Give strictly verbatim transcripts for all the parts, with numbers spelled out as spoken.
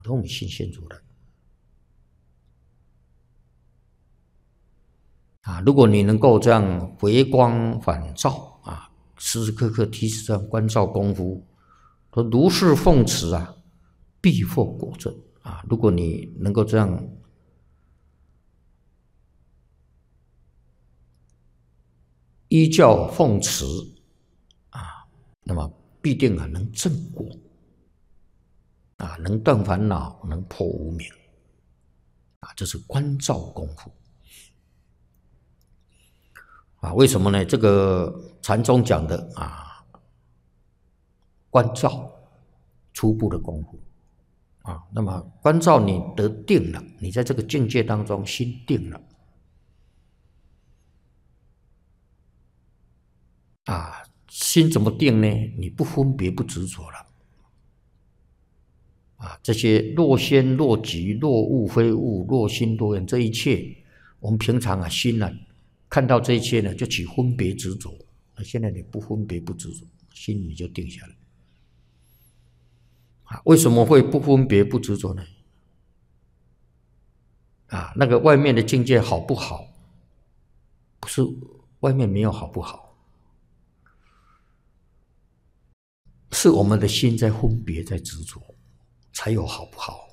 从我们心现出来。啊，如果你能够这样回光返照啊，时时刻刻提起这样关照功夫，说如是奉持啊，必获果证啊。如果你能够这样依教奉持啊，那么必定啊能正果啊，能断烦恼，能破无明啊，这是关照功夫。啊，为什么呢？这个禅宗讲的啊，关照初步的功夫啊，那么关照你得定了，你在这个境界当中心定了啊，心怎么定呢？你不分别不执着了啊，这些若仙若即若物非物，若心若愿，这一切我们平常啊心啊看到这一切呢，就起分别执着。那现在你不分别不执着，心你就定下来。啊，为什么会不分别不执着呢？啊，那个外面的境界好不好？不是外面没有好不好，是我们的心在分别在执着，才有好不好。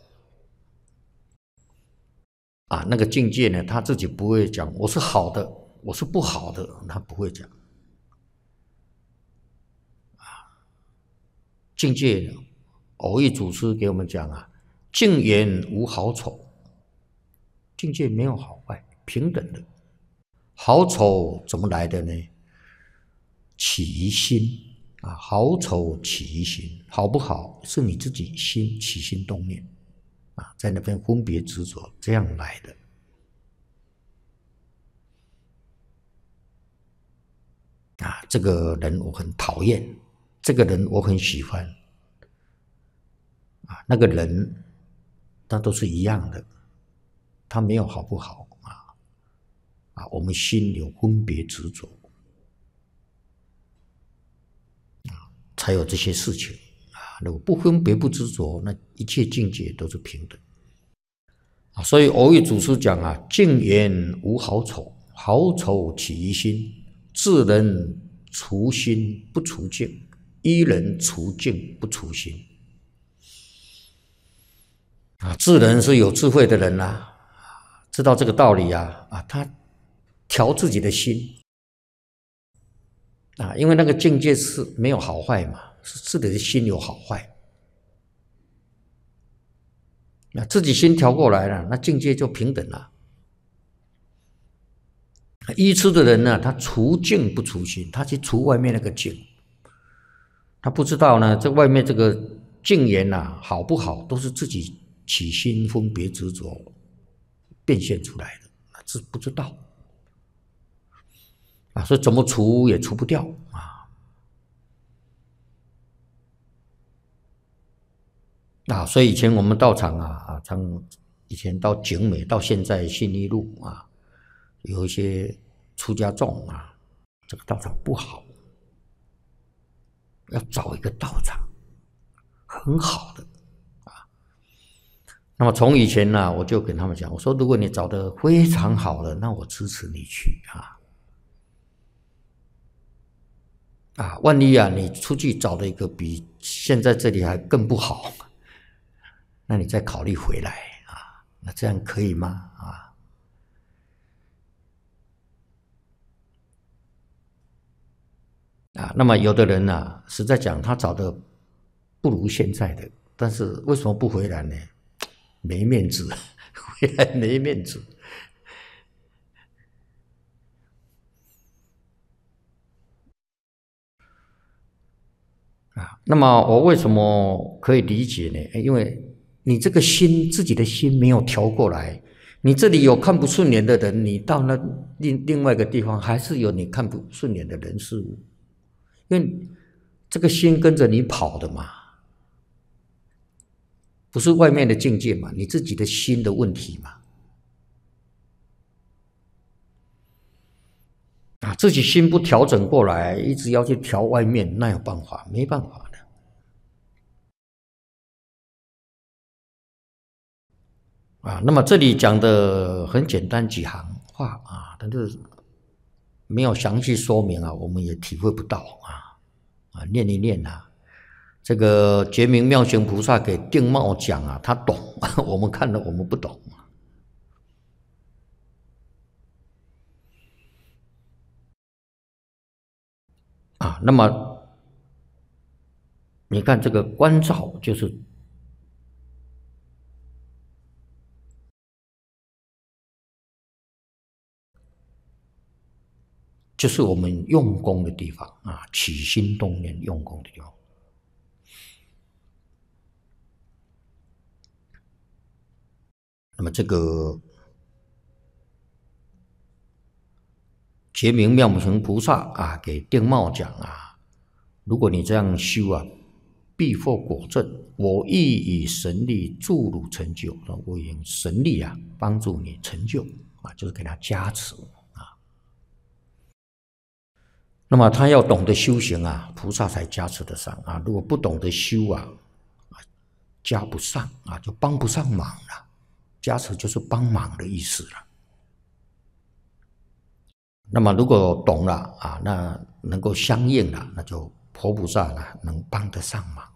啊，那个境界呢，他自己不会讲我是好的，我是不好的，他不会讲。境界，偶益祖师给我们讲啊，境缘无好丑，境界没有好坏，平等的。好丑怎么来的呢？起于心啊，好丑起于心，好不好是你自己心起心动念啊，在那边分别执着，这样来的。啊，这个人我很讨厌，这个人我很喜欢啊，那个人那都是一样的，他没有好不好啊啊，我们心有分别执着才有这些事情啊。如果不分别不执着，那一切境界都是平等啊。所以偶益祖师讲啊，境缘无好丑，好丑起于心，智人除心不除境，依人除境不除心。啊，智人是有智慧的人呐、啊，知道这个道理啊啊，他调自己的心啊，因为那个境界是没有好坏嘛，是自己的心有好坏。那自己心调过来了，那境界就平等了。依痴的人呢，他除境不除心，他去除外面那个境，他不知道呢，这外面这个境缘呐，好不好，都是自己起心分别执着变现出来的，是不知道啊，所以怎么除也除不掉啊。啊，所以以前我们道场啊啊，从以前到景美，到现在信义路啊，有一些出家众啊，这个道场不好，要找一个道场很好的啊。那么从以前呢、啊，我就跟他们讲，我说如果你找的非常好的，那我支持你去啊。啊，万一啊，你出去找了一个比现在这里还更不好，那你再考虑回来啊，那这样可以吗？啊，啊，那么有的人呢、啊，实在讲他找的不如现在的，但是为什么不回来呢？没面子，回来没面子。啊，那么我为什么可以理解呢？因为你这个心，自己的心没有调过来，你这里有看不顺眼的人，你到那另另外一个地方，还是有你看不顺眼的人事物，因为这个心跟着你跑的嘛，不是外面的境界嘛，你自己的心的问题嘛。啊，自己心不调整过来，一直要去调外面，那有办法？没办法的。 啊。那么这里讲的很简单几行话啊，但是没有详细说明啊，我们也体会不到啊啊，念一念啊。这个觉明妙行菩萨给定茂讲啊，他懂，我们看了我们不懂。啊，那么你看这个观照就是就是我们用功的地方啊，起心动念用功的地方。那么这个觉明妙行菩萨啊，给定茂讲啊，如果你这样修啊，必获果证。我亦以神力助汝成就，我用神力啊帮助你成就啊，就是给他加持啊。那么他要懂得修行啊，菩萨才加持得上啊。如果不懂得修啊，加不上啊，就帮不上忙了。加持就是帮忙的意思了。那么如果懂了啊，那能够相应了，那就佛菩萨呢能帮得上忙。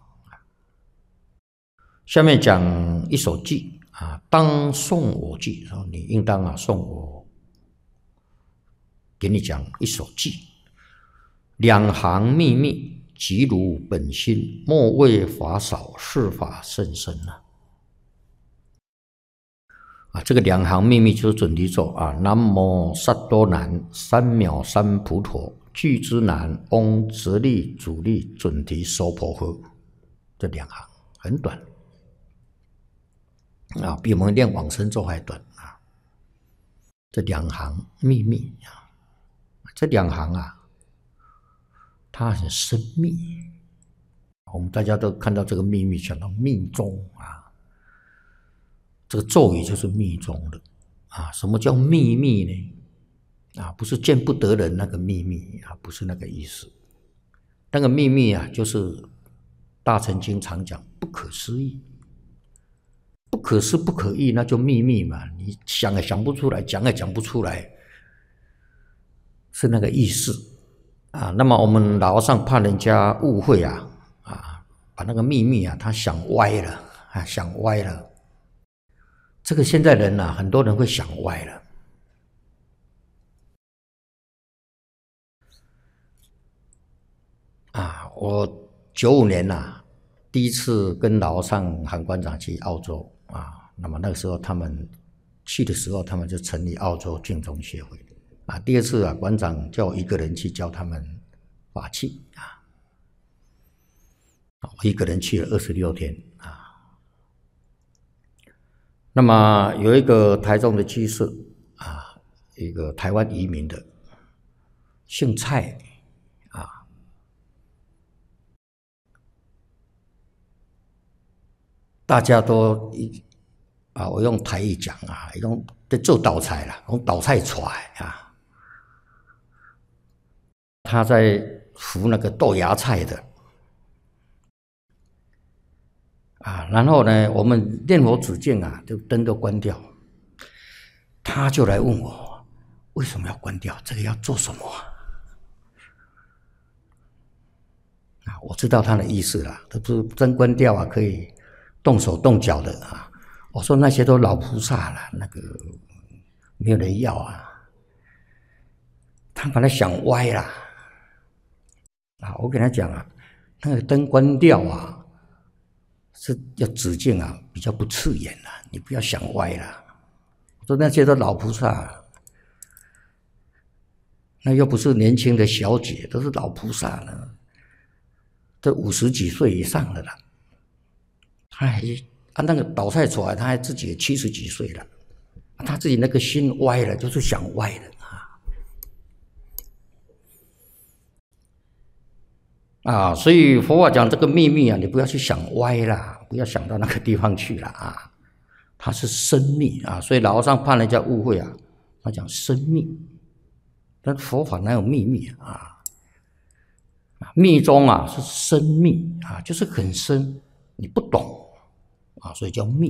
下面讲一首偈啊，当诵我偈，说你应当啊诵我，给你讲一首偈，两行秘密，即如本心，莫谓法少，是法甚深啊。啊，这个两行秘密就是准提咒啊，南无萨多南三藐三菩陀，具之难，嗡直力主力准提娑婆诃。这两行很短啊，比我们念往生咒还短啊。这两行秘密啊，这两行啊，它很深密。我们大家都看到这个秘密，想到密宗啊。这个咒语就是密宗的啊！什么叫秘密呢？啊，不是见不得人那个秘密啊，不是那个意思。那个秘密啊，就是大乘经常讲不可思议，不可思不可议，那就秘密嘛。你想也想不出来，讲也讲不出来，是那个意思啊。那么我们老和尚怕人家误会啊啊，把那个秘密啊，他想歪了啊，想歪了。这个现在人啊，很多人会想歪了啊！我九五年呐、啊，第一次跟老和尚、韩馆长去澳洲啊，那么那个时候他们去的时候，他们就成立澳洲净宗协会啊。第二次啊，馆长叫我一个人去教他们法器啊，我一个人去了二十六天啊。那么有一个台中的居士啊，一个台湾移民的，姓蔡啊，大家都啊，我用台语讲啊，用在做倒菜啦，用倒菜出来啊，他在扶那个豆芽菜的。啊，然后呢，我们念佛止境啊，就灯都关掉，他就来问我为什么要关掉，这个要做什么啊？啊，我知道他的意思了，他不是灯关掉啊，可以动手动脚的啊。我说那些都老菩萨了，那个没有人要啊。他把他想歪了啊！我跟他讲啊，那个灯关掉啊。是要止境啊，比较不刺眼了、啊，你不要想歪了。我说那些都老菩萨，那又不是年轻的小姐，都是老菩萨了，都五十几岁以上的了。他还按那个倒菜出来，他还自己七十几岁了，他自己那个心歪了，就是想歪了啊。啊，所以佛法讲这个秘密啊，你不要去想歪啦，不要想到那个地方去了啊。它是深密啊，所以老和尚怕人家误会啊，他讲深密，但佛法哪有秘密啊？密宗啊是深密啊，就是很深，你不懂啊，所以叫密。